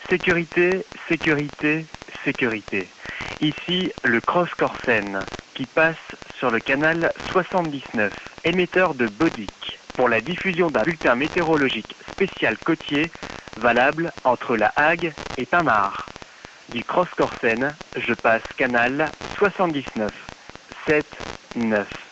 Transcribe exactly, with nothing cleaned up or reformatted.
Sécurité, sécurité, sécurité. Ici, le Cross Corsen qui passe sur le canal soixante-dix-neuf, émetteur de Bodic, pour la diffusion d'un bulletin météorologique spécial côtier valable entre La Hague et Pinmar. Du Cross Corsen, je passe canal soixante-dix-neuf, sept, neuf.